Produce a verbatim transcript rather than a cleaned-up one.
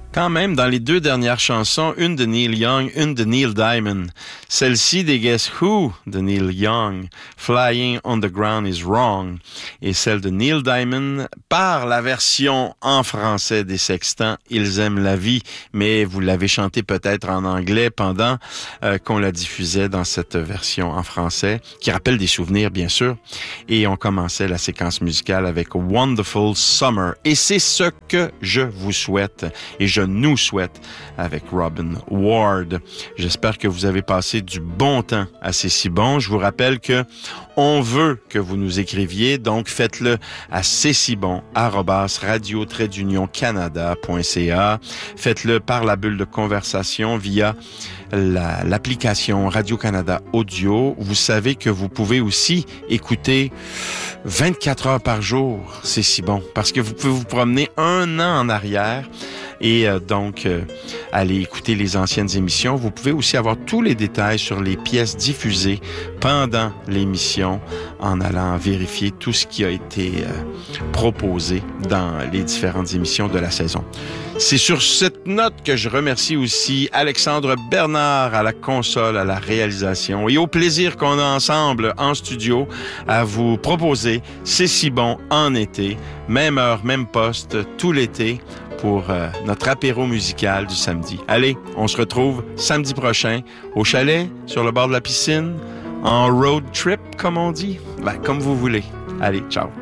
Quand même, dans les deux dernières chansons, une de Neil Young, une de Neil Diamond. Celle-ci des Guess Who de Neil Young, Flying on the Ground is Wrong. Et celle de Neil Diamond, par la version en français des Sextants, Ils aiment la vie. Mais vous l'avez chanté peut-être en anglais pendant euh, qu'on la diffusait dans cette version en français, qui rappelle des souvenirs, bien sûr. Et on commençait la séquence musicale avec Wonderful Summer. Et c'est ce que je vous souhaite. Et je nous souhaite avec Robin Ward. J'espère que vous avez passé du bon temps à C'est si bon. Je vous rappelle que on veut que vous nous écriviez, donc faites-le à c'est si bon arobase radio trait d'union canada point c a. Faites-le par la bulle de conversation via la, l'application Radio-Canada Audio. Vous savez que vous pouvez aussi écouter vingt-quatre heures par jour, C'est si bon, parce que vous pouvez vous promener un an en arrière et euh, donc euh, aller écouter les anciennes émissions. Vous pouvez aussi avoir tous les détails sur les pièces diffusées pendant l'émission en allant vérifier tout ce qui a été euh, proposé dans les différentes émissions de la saison. C'est sur cette note que je remercie aussi Alexandre Bernard à la console, à la réalisation et au plaisir qu'on a ensemble en studio à vous proposer C'est si bon en été, même heure, même poste, tout l'été pour euh, notre apéro musical du samedi. Allez, on se retrouve samedi prochain au chalet, sur le bord de la piscine, en road trip, comme on dit. Ben, comme vous voulez. Allez, ciao.